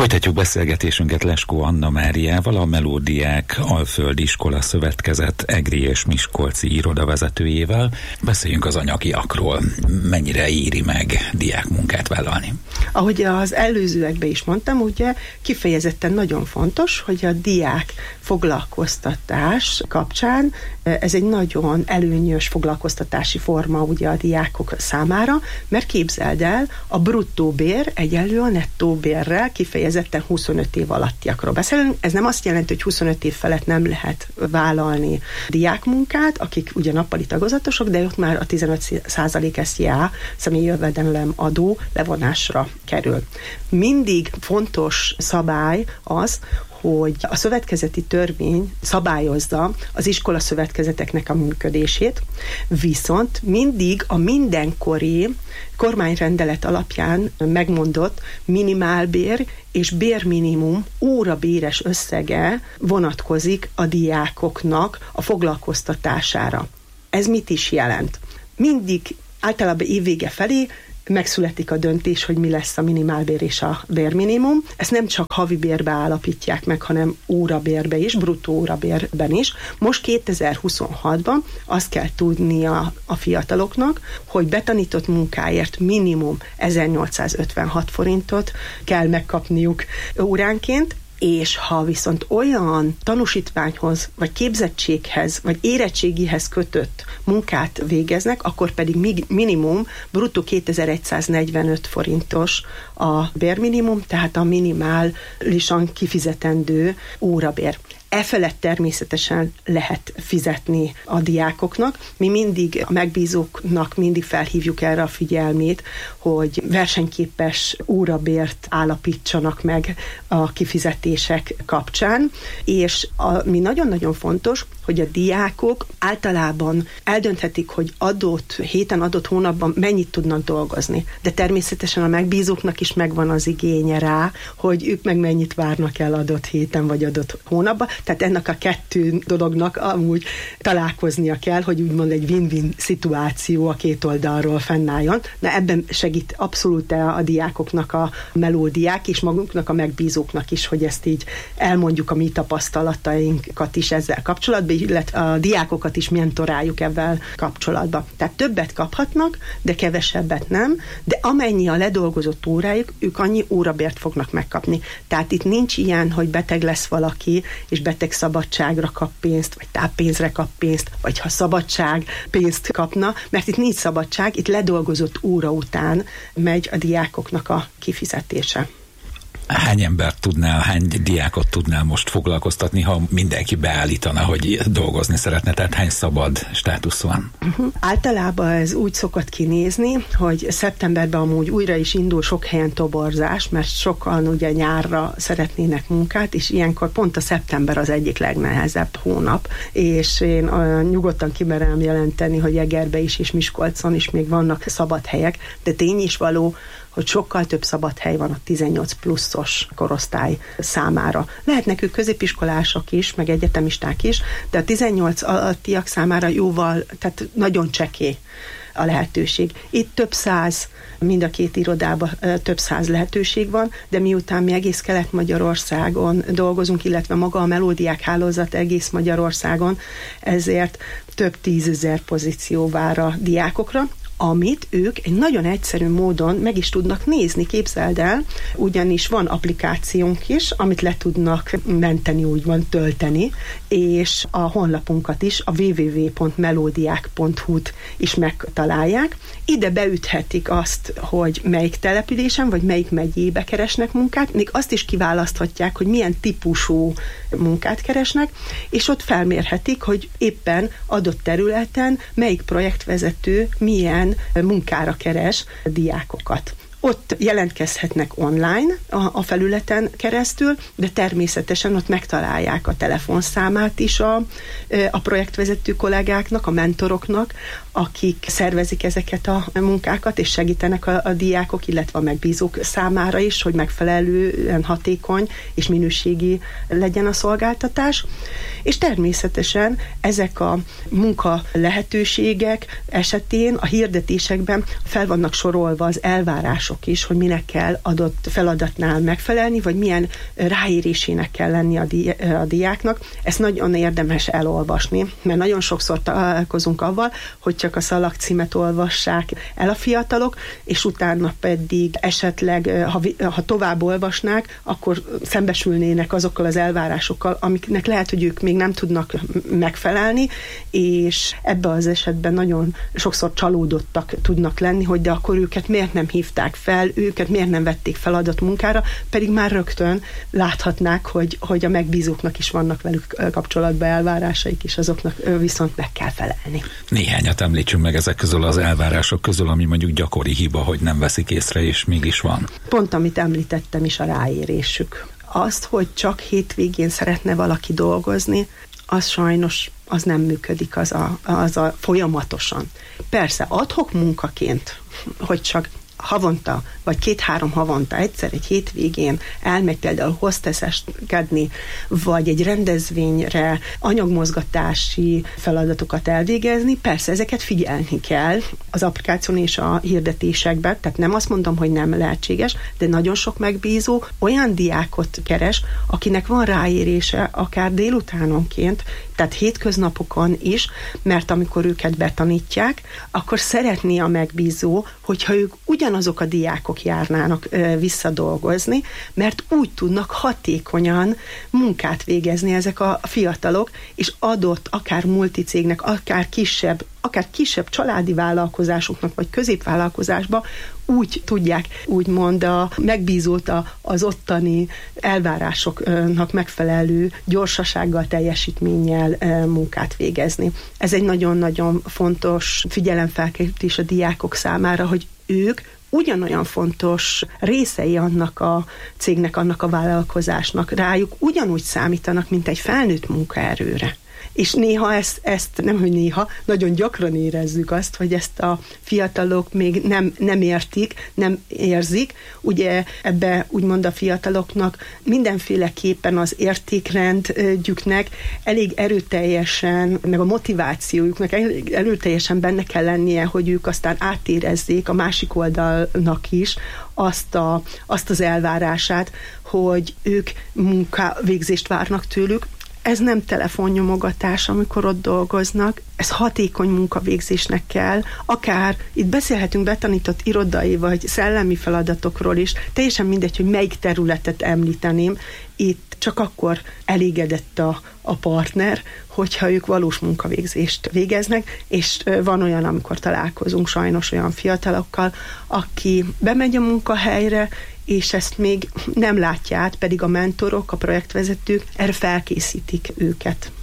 Folytatjuk beszélgetésünket Leskó Anna Máriával, a Melódiák Alföldi Iskola Szövetkezet egri és miskolci irodavezetőjével. Beszéljünk az anyagiakról. Mennyire éri meg diákmunkát vállalni? Ahogy az előzőekben is mondtam, ugye kifejezetten nagyon fontos, hogy a diák foglalkoztatás kapcsán ez egy nagyon előnyös foglalkoztatási forma ugye a diákok számára, mert képzeld el, a bruttó bér egyenlő a nettó bérrel, kifejezetten 25 év alattiakról beszélünk. Ez nem azt jelenti, hogy 25 év felett nem lehet vállalni diákmunkát, akik ugye nappali tagozatosok, de ott már a 15% SZIA személyi jövedelem adó levonásra kerül. Mindig fontos szabály az, hogy a szövetkezeti törvény szabályozza az iskola szövetkezeteknek a működését, viszont mindig a mindenkori kormányrendelet alapján megmondott minimálbér és bérminimum órabéres összege vonatkozik a diákoknak a foglalkoztatására. Ez mit is jelent? Mindig általában évvége felé megszületik a döntés, hogy mi lesz a minimálbér és a bérminimum. Ezt nem csak havi bérbe állapítják meg, hanem órabérbe is, bruttó órabérben is. Most 2026-ban azt kell tudnia a fiataloknak, hogy betanított munkáért minimum 1856 forintot kell megkapniuk óránként, és ha viszont olyan tanúsítványhoz, vagy képzettséghez, vagy érettségihez kötött munkát végeznek, akkor pedig minimum bruttó 2145 forintos a bérminimum, tehát a minimálisan kifizetendő órabér. Efelett természetesen lehet fizetni a diákoknak. Mi mindig a megbízóknak mindig felhívjuk erre a figyelmét, hogy versenyképes órabért állapítsanak meg a kifizetések kapcsán, és mi nagyon-nagyon fontos, hogy a diákok általában eldönthetik, hogy adott héten, adott hónapban mennyit tudnak dolgozni. De természetesen a megbízóknak is megvan az igénye rá, hogy ők meg mennyit várnak el adott héten, vagy adott hónapban. Tehát ennek a kettő dolognak amúgy találkoznia kell, hogy úgymond egy win-win szituáció a két oldalról fennálljon. Na ebben segít abszolút a diákoknak a melódiák, és magunknak a megbízóknak is, hogy ezt így elmondjuk a mi tapasztalatainkat is ezzel kapcsolatban, illetve a diákokat is mentoráljuk ebben kapcsolatban. Tehát többet kaphatnak, de kevesebbet nem, de amennyi a ledolgozott órájuk, ők annyi órabért fognak megkapni. Tehát itt nincs ilyen, hogy beteg lesz valaki, és beteg szabadságra kap pénzt, vagy táppénzre kap pénzt, vagy ha szabadság pénzt kapna, mert itt nincs szabadság, itt ledolgozott óra után megy a diákoknak a kifizetése. Hány embert tudnál, hány diákot tudnál most foglalkoztatni, ha mindenki beállítana, hogy dolgozni szeretne, tehát hány szabad státusz van? Általában ez úgy szokott kinézni, hogy szeptemberben amúgy újra is indul sok helyen toborzás, mert sokan ugye nyárra szeretnének munkát, és ilyenkor pont a szeptember az egyik legnehezebb hónap, és én nyugodtan kimerem jelenteni, hogy Egerbe is és Miskolcon is még vannak szabad helyek, de tény is való, hogy sokkal több szabad hely van a 18 pluszos korosztály számára. Lehetnek ők középiskolások is, meg egyetemisták is, de a 18 alattiak számára jóval, tehát nagyon csekély a lehetőség. Itt több száz, mind a két irodában több száz lehetőség van, de miután mi egész Kelet-Magyarországon dolgozunk, illetve maga a Melódiák hálózat egész Magyarországon, ezért több 10 000 pozíció vár a diákokra, amit ők egy nagyon egyszerű módon meg is tudnak nézni, képzeld el, ugyanis van applikációnk is, amit le tudnak menteni, úgymond tölteni, és a honlapunkat is, a www.melodiák.hu-t is megtalálják. Ide beüthetik azt, hogy melyik településen, vagy melyik megyébe keresnek munkát, még azt is kiválaszthatják, hogy milyen típusú munkát keresnek, és ott felmérhetik, hogy éppen adott területen melyik projektvezető milyen munkára keres diákokat. Ott jelentkezhetnek online a felületen keresztül, de természetesen ott megtalálják a telefonszámát is a projektvezető kollégáknak, a mentoroknak, akik szervezik ezeket a munkákat, és segítenek a diákok, illetve a megbízók számára is, hogy megfelelően hatékony és minőségi legyen a szolgáltatás. És természetesen ezek a munka lehetőségek esetén a hirdetésekben fel vannak sorolva az elvárások is, hogy minek kell adott feladatnál megfelelni, vagy milyen ráérésének kell lenni a diáknak. Ezt nagyon érdemes elolvasni, mert nagyon sokszor találkozunk avval, hogy csak a szalagcímet olvassák el a fiatalok, és utána pedig esetleg, ha tovább olvasnák, akkor szembesülnének azokkal az elvárásokkal, amiknek lehet, hogy ők még nem tudnak megfelelni, és ebben az esetben nagyon sokszor csalódottak tudnak lenni, hogy de akkor őket miért nem hívták fel, őket miért nem vették fel adott munkára, pedig már rögtön láthatnák, hogy a megbízóknak is vannak velük kapcsolatban elvárásaik, és azoknak viszont meg kell felelni. Néhányat említsünk meg ezek közül az elvárások közül, ami mondjuk gyakori hiba, hogy nem veszik észre, és mégis van. Pont amit említettem is, a ráérésük. Azt, hogy csak hétvégén szeretne valaki dolgozni, az sajnos az nem működik, az a folyamatosan. Persze ad-hoc munkaként, hogy csak havonta, vagy 2-3 havonta egyszer egy hétvégén elmegy például hostesseskedni, vagy egy rendezvényre anyagmozgatási feladatokat elvégezni, persze ezeket figyelni kell az applikáción és a hirdetésekben, tehát nem azt mondom, hogy nem lehetséges, de nagyon sok megbízó olyan diákot keres, akinek van ráérése akár délutánonként, tehát hétköznapokon is, mert amikor őket betanítják, akkor szeretné a megbízó, hogyha ők ugyanazok a diákok járnának visszadolgozni, mert úgy tudnak hatékonyan munkát végezni ezek a fiatalok, és adott akár multicégnek, akár kisebb családi vállalkozásoknak, vagy középvállalkozásba úgy tudják, úgymond a megbízót az ottani elvárásoknak megfelelő gyorsasággal, teljesítménnyel munkát végezni. Ez egy nagyon-nagyon fontos figyelemfelkeltés a diákok számára, hogy ők ugyanolyan fontos részei annak a cégnek, annak a vállalkozásnak, rájuk ugyanúgy számítanak, mint egy felnőtt munkaerőre. És néha ezt nem, hogy néha, nagyon gyakran érezzük azt, hogy ezt a fiatalok még nem értik, nem érzik. Ugye ebbe úgymond a fiataloknak mindenféleképpen az értékrendjüknek elég erőteljesen, meg a motivációjuknak elég erőteljesen benne kell lennie, hogy ők aztán átérezzék a másik oldalnak is azt az elvárását, hogy ők munkavégzést várnak tőlük. Ez nem telefonnyomogatás, amikor ott dolgoznak, ez hatékony munkavégzésnek kell, akár itt beszélhetünk betanított irodai vagy szellemi feladatokról is, teljesen mindegy, hogy melyik területet említeném, itt csak akkor elégedett a partner, hogyha ők valós munkavégzést végeznek, és van olyan, amikor találkozunk sajnos olyan fiatalokkal, aki bemegy a munkahelyre, és ezt még nem látja át, pedig a mentorok, a projektvezetők erre felkészítik őket.